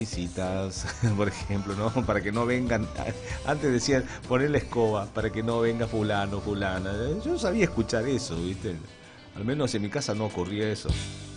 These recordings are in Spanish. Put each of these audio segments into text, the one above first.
visitas, por ejemplo, ¿no? Para que no vengan, antes decían poner la escoba para que no venga fulano, fulana. Yo sabía escuchar eso, ¿viste? Al menos en mi casa no ocurría eso.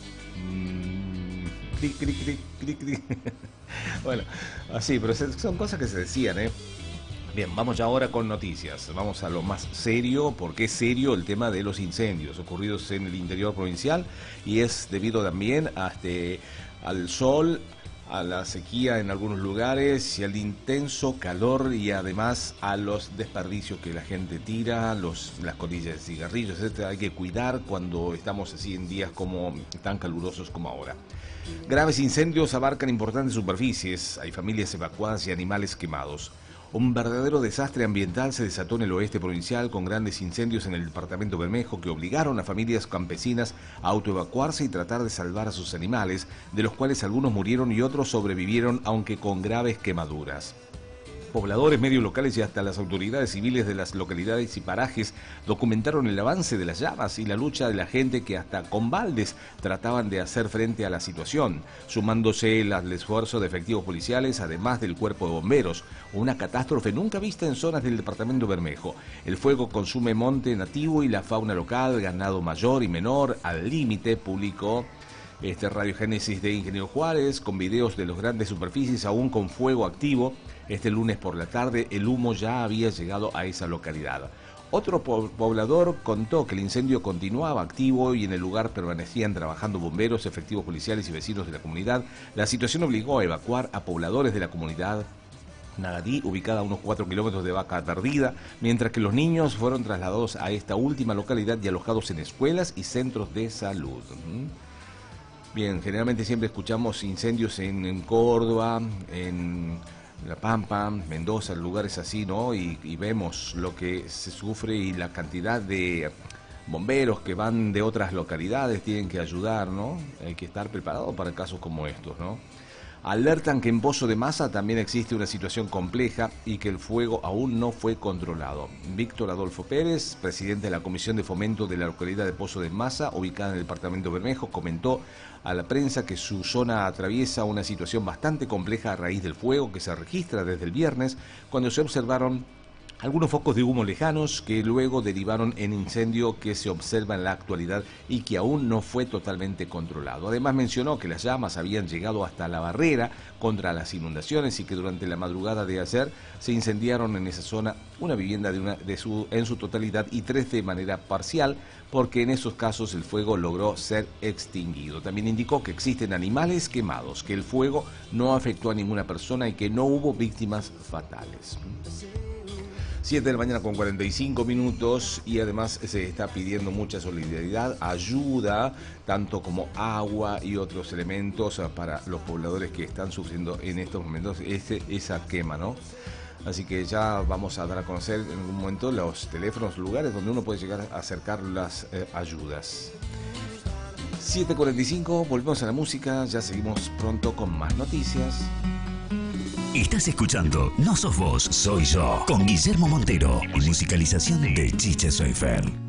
Cric, cric, cric, cric, cric. Bueno, así, pero son cosas que se decían, ¿eh? Bien, vamos ya ahora con noticias. Vamos a lo más serio, porque es serio el tema de los incendios ocurridos en el interior provincial y es debido también al sol, a la sequía en algunos lugares y al intenso calor y además a los desperdicios que la gente tira, las colillas de cigarrillos, etcétera. Hay que cuidar cuando estamos así en días como tan calurosos como ahora. Graves incendios abarcan importantes superficies, hay familias evacuadas y animales quemados. Un verdadero desastre ambiental se desató en el oeste provincial con grandes incendios en el departamento Bermejo que obligaron a familias campesinas a autoevacuarse y tratar de salvar a sus animales, de los cuales algunos murieron y otros sobrevivieron, aunque con graves quemaduras. Pobladores, medios locales y hasta las autoridades civiles de las localidades y parajes documentaron el avance de las llamas y la lucha de la gente que hasta con baldes trataban de hacer frente a la situación, sumándose al esfuerzo de efectivos policiales, además del cuerpo de bomberos. Una catástrofe nunca vista en zonas del departamento Bermejo. El fuego consume monte nativo y la fauna local, ganado mayor y menor, al límite, publicó Radio Génesis de Ingeniero Juárez, con videos de las grandes superficies aún con fuego activo. Este lunes por la tarde el humo ya había llegado a esa localidad. Otro poblador contó que el incendio continuaba activo y en el lugar permanecían trabajando bomberos, efectivos policiales y vecinos de la comunidad. La situación obligó a evacuar a pobladores de la comunidad Nagadí, ubicada a unos 4 kilómetros de Vaca Perdida, mientras que los niños fueron trasladados a esta última localidad y alojados en escuelas y centros de salud. Bien, generalmente siempre escuchamos incendios en Córdoba, en La Pampa, Mendoza, lugares así, ¿no? Y vemos lo que se sufre y la cantidad de bomberos que van de otras localidades, tienen que ayudar, ¿no? Hay que estar preparado para casos como estos, ¿no? Alertan que en Pozo de Masa también existe una situación compleja y que el fuego aún no fue controlado. Víctor Adolfo Pérez, presidente de la Comisión de Fomento de la localidad de Pozo de Masa, ubicada en el departamento Bermejo, comentó a la prensa que su zona atraviesa una situación bastante compleja a raíz del fuego que se registra desde el viernes, cuando se observaron algunos focos de humo lejanos que luego derivaron en incendio que se observa en la actualidad y que aún no fue totalmente controlado. Además mencionó que las llamas habían llegado hasta la barrera contra las inundaciones y que durante la madrugada de ayer se incendiaron en esa zona una vivienda en su totalidad y 3 de manera parcial, porque en esos casos el fuego logró ser extinguido. También indicó que existen animales quemados, que el fuego no afectó a ninguna persona y que no hubo víctimas fatales. 7 de la mañana con 45 minutos y además se está pidiendo mucha solidaridad, ayuda, tanto como agua y otros elementos para los pobladores que están sufriendo en estos momentos esa quema, ¿no? Así que ya vamos a dar a conocer en algún momento los teléfonos, lugares donde uno puede llegar a acercar las ayudas. 7:45, volvemos a la música, ya seguimos pronto con más noticias. Estás escuchando No Sos Vos, Soy Yo, con Guillermo Montero y musicalización de Chiche Soifer.